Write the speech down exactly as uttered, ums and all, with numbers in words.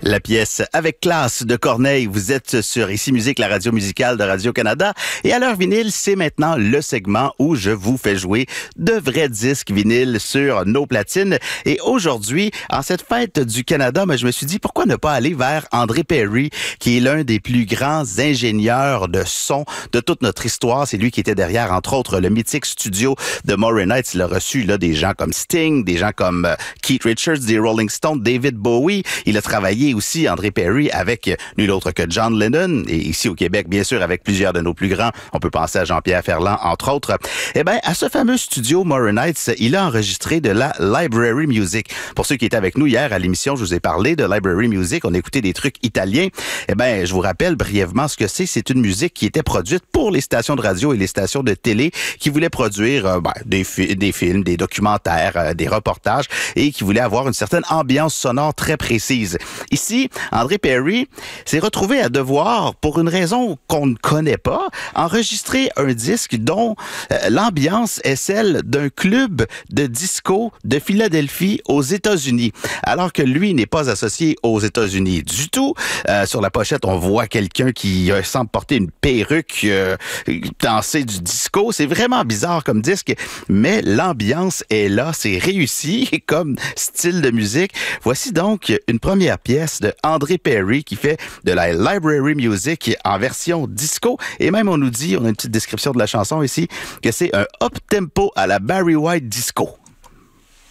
La pièce Avec classe de Corneille. Vous êtes sur Ici Musique, la radio musicale de Radio-Canada. Et à l'heure vinyle, c'est maintenant le segment où je vous fais jouer de vrais disques vinyles sur nos platines. Et aujourd'hui, en cette fête du Canada, ben, je me suis dit, pourquoi ne pas aller vers André Perry, qui est l'un des plus grands ingénieurs de son de toute notre histoire. C'est lui qui était derrière, entre autres, le mythique studio de Moray Nights. Il a reçu là, des gens comme Sting, des gens comme euh, Keith Richards, des Rolling Stones, David Bowie. Il a travaillé aussi, André Perry, avec nul autre que John Lennon, et ici au Québec, bien sûr, avec plusieurs de nos plus grands. On peut penser à Jean-Pierre Ferland, entre autres. Eh bien, à ce fameux studio Moray Nights, il a enregistré de la Library Music. Pour ceux qui étaient avec nous hier à l'émission, je vous ai parlé de Library Music. On a écouté des trucs italiens. Eh bien, je vous rappelle brièvement ce que c'est. C'est une musique qui était produite pour les stations de radio et les stations de télé qui voulaient produire euh, ben, des, fi- des films, des documentaires, euh, des reportages et qui voulaient avoir une certaine ambiance sonore très précise. Ici, André Perry s'est retrouvé à devoir, pour une raison qu'on ne connaît pas, enregistrer un disque dont euh, l'ambiance est celle d'un club de disco de Philadelphie aux États-Unis. Alors que lui n'est pas associé aux États-Unis du tout. Euh, sur la pochette, on voit quelqu'un qui euh, semble porter une perruque, euh, danser du disco. C'est vraiment bizarre comme disque, mais l'ambiance est là. C'est réussi comme style de musique. Voici donc une première pièce de André Perry qui fait de la Library Music en version disco. Et même, on nous dit, on a une petite description de la chanson ici, que c'est un up-tempo à la Barry White disco.